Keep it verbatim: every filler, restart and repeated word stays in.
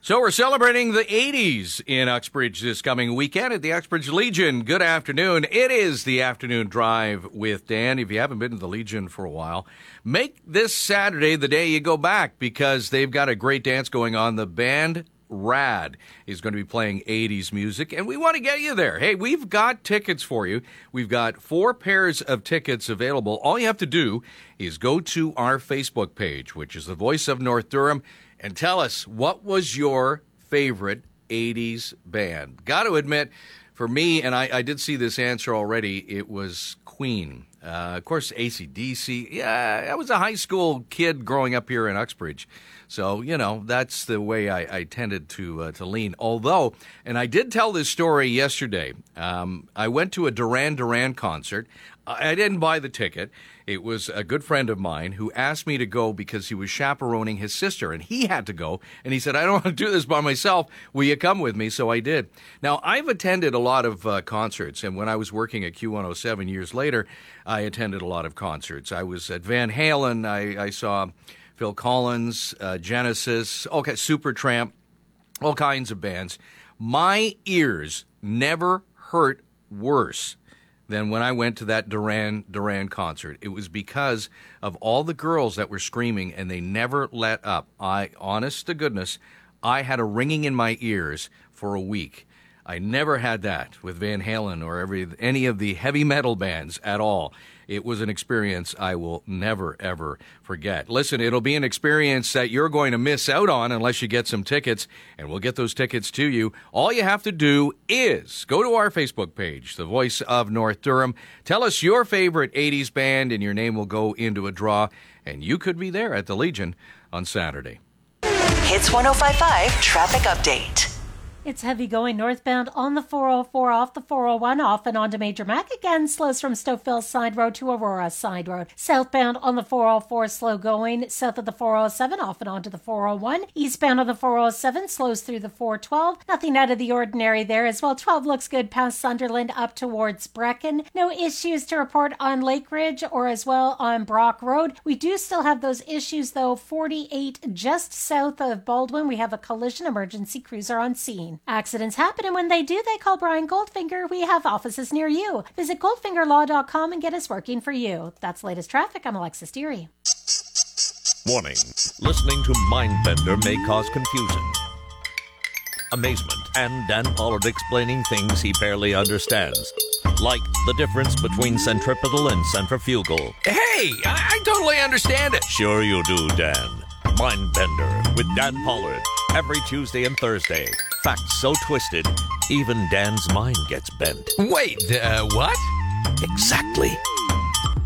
So we're celebrating the eighties in Uxbridge this coming weekend at the Uxbridge Legion. Good afternoon. It is the afternoon drive with Dan. If you haven't been to the Legion for a while, make this Saturday the day you go back because they've got a great dance going on. The band Rad is going to be playing eighties music, and we want to get you there. Hey, we've got tickets for you. We've got four pairs of tickets available. All you have to do is go to our Facebook page, which is the Voice of North Durham, and tell us, what was your favorite eighties band? Got to admit, for me, and I, I did see this answer already, it was Queen. Uh, of course, A C D C. Yeah, I was a high school kid growing up here in Uxbridge. So, you know, that's the way I, I tended to uh, to lean. Although, and I did tell this story yesterday, um, I went to a Duran Duran concert. I didn't buy the ticket. It was a good friend of mine who asked me to go because he was chaperoning his sister, and he had to go. And he said, I don't want to do this by myself. Will you come with me? So I did. Now, I've attended a lot of uh, concerts, and when I was working at Q one oh seven years later, I attended a lot of concerts. I was at Van Halen. I, I saw Phil Collins, uh, Genesis, okay, Supertramp, all kinds of bands. My ears never hurt worse than when I went to that Duran Duran concert. It was because of all the girls that were screaming, and they never let up. I, honest to goodness, I had a ringing in my ears for a week. I never had that with Van Halen or every any of the heavy metal bands at all. It was an experience I will never, ever forget. Listen, it'll be an experience that you're going to miss out on unless you get some tickets, and we'll get those tickets to you. All you have to do is go to our Facebook page, The Voice of North Durham. Tell us your favorite eighties band, and your name will go into a draw, and you could be there at the Legion on Saturday. Hits one oh five point five Traffic Update. It's heavy going northbound on the four oh four, off the four oh one, off and onto Major Mac. Again, slows from Stouffville Side Road to Aurora Side Road. Southbound on the four oh four, slow going south of the four oh seven, off and onto the four oh one. Eastbound on the four oh seven, slows through the four twelve. Nothing out of the ordinary there as well. twelve looks good past Sunderland up towards Brecon. No issues to report on Lake Ridge or as well on Brock Road. We do still have those issues though. forty-eight just south of Baldwin. We have a collision. Emergency crews are on scene. Accidents happen, and when they do, they call Brian Goldfinger. We have offices near you. Visit goldfinger law dot com and get us working for you. That's the latest traffic. I'm Alexis Deary. Warning. Listening to Mindbender may cause confusion, amazement, and Dan Pollard explaining things he barely understands. Like the difference between centripetal and centrifugal. Hey, I, I totally understand it. Sure you do, Dan. Mindbender with Dan Pollard. Every Tuesday and Thursday. Facts so twisted, even Dan's mind gets bent. Wait, uh, what? Exactly.